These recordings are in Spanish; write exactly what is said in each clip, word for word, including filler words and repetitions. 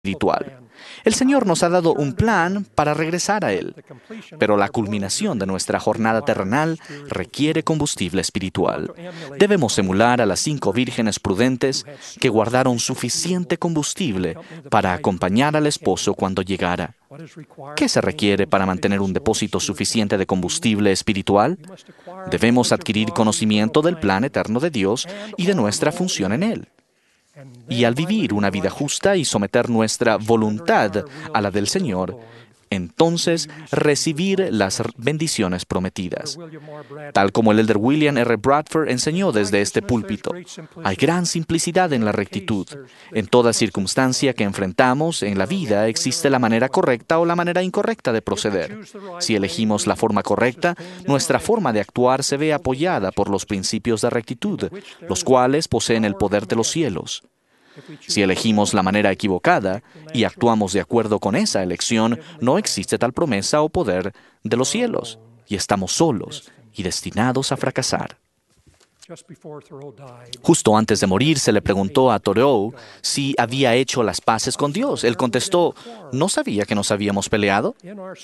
espiritual. El Señor nos ha dado un plan para regresar a Él, pero la culminación de nuestra jornada terrenal requiere combustible espiritual. Debemos emular a las cinco vírgenes prudentes que guardaron suficiente combustible para acompañar al esposo cuando llegara. ¿Qué se requiere para mantener un depósito suficiente de combustible espiritual? Debemos adquirir conocimiento del plan eterno de Dios y de nuestra función en Él. Y al vivir una vida justa y someter nuestra voluntad a la del Señor, entonces recibir las bendiciones prometidas. Tal como el elder William R. Bradford enseñó desde este púlpito, hay gran simplicidad en la rectitud. En toda circunstancia que enfrentamos en la vida existe la manera correcta o la manera incorrecta de proceder. Si elegimos la forma correcta, nuestra forma de actuar se ve apoyada por los principios de rectitud, los cuales poseen el poder de los cielos. Si elegimos la manera equivocada y actuamos de acuerdo con esa elección, no existe tal promesa o poder de los cielos, y estamos solos y destinados a fracasar. Justo antes de morir se le preguntó a Thoreau si había hecho las paces con Dios. Él contestó, ¿no sabía que nos habíamos peleado?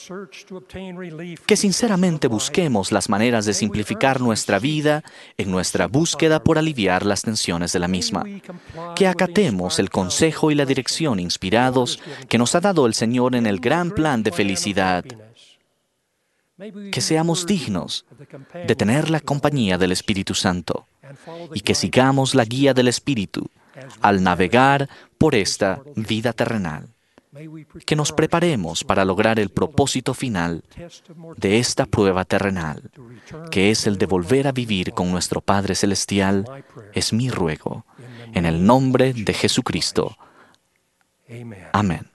Que sinceramente busquemos las maneras de simplificar nuestra vida en nuestra búsqueda por aliviar las tensiones de la misma. Que acatemos el consejo y la dirección inspirados que nos ha dado el Señor en el gran plan de felicidad. Que seamos dignos de tener la compañía del Espíritu Santo y que sigamos la guía del Espíritu al navegar por esta vida terrenal. Que nos preparemos para lograr el propósito final de esta prueba terrenal, que es el de volver a vivir con nuestro Padre Celestial, es mi ruego, en el nombre de Jesucristo. Amén.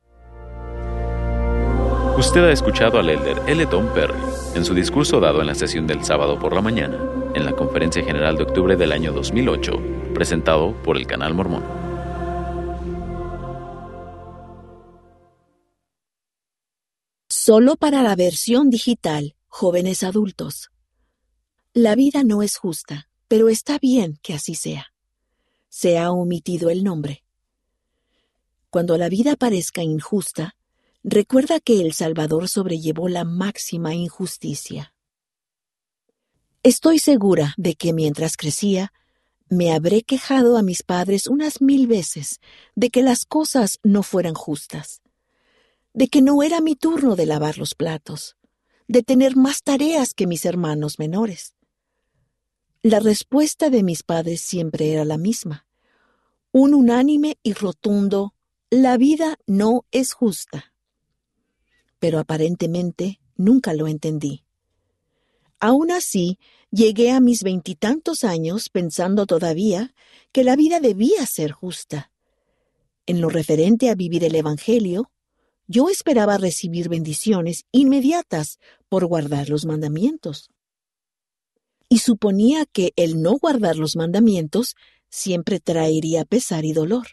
Usted ha escuchado al elder L. Don Perry en su discurso dado en la sesión del sábado por la mañana, en la Conferencia General de octubre del año dos mil ocho, presentado por el Canal Mormón. Solo para la versión digital, jóvenes adultos. La vida no es justa, pero está bien que así sea. Se ha omitido el nombre. Cuando la vida parezca injusta, recuerda que el Salvador sobrellevó la máxima injusticia. Estoy segura de que mientras crecía, me habré quejado a mis padres unas mil veces de que las cosas no fueran justas, de que no era mi turno de lavar los platos, de tener más tareas que mis hermanos menores. La respuesta de mis padres siempre era la misma, un unánime y rotundo, la vida no es justa. Pero aparentemente nunca lo entendí. Aún así, llegué a mis veintitantos años pensando todavía que la vida debía ser justa. En lo referente a vivir el Evangelio, yo esperaba recibir bendiciones inmediatas por guardar los mandamientos. Y suponía que el no guardar los mandamientos siempre traería pesar y dolor.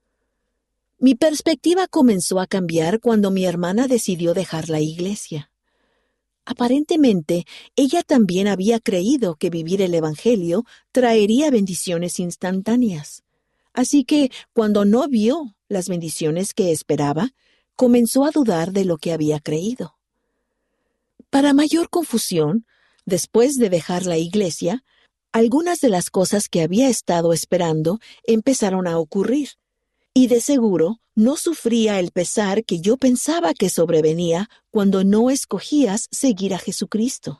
Mi perspectiva comenzó a cambiar cuando mi hermana decidió dejar la iglesia. Aparentemente, ella también había creído que vivir el Evangelio traería bendiciones instantáneas. Así que, cuando no vio las bendiciones que esperaba, comenzó a dudar de lo que había creído. Para mayor confusión, después de dejar la iglesia, algunas de las cosas que había estado esperando empezaron a ocurrir. Y de seguro no sufría el pesar que yo pensaba que sobrevenía cuando no escogías seguir a Jesucristo.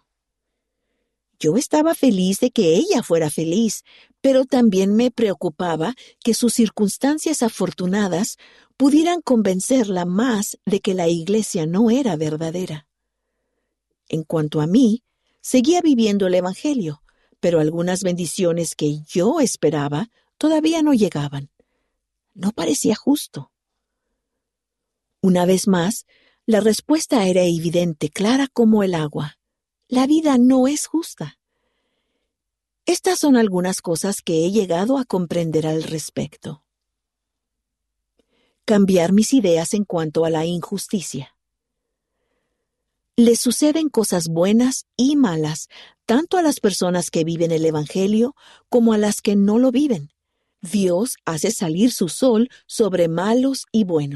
Yo estaba feliz de que ella fuera feliz, pero también me preocupaba que sus circunstancias afortunadas pudieran convencerla más de que la iglesia no era verdadera. En cuanto a mí, seguía viviendo el Evangelio, pero algunas bendiciones que yo esperaba todavía no llegaban. No parecía justo. Una vez más, la respuesta era evidente, clara como el agua. La vida no es justa. Estas son algunas cosas que he llegado a comprender al respecto. Cambiar mis ideas en cuanto a la injusticia. Les suceden cosas buenas y malas, tanto a las personas que viven el Evangelio como a las que no lo viven. Dios hace salir su sol sobre malos y buenos.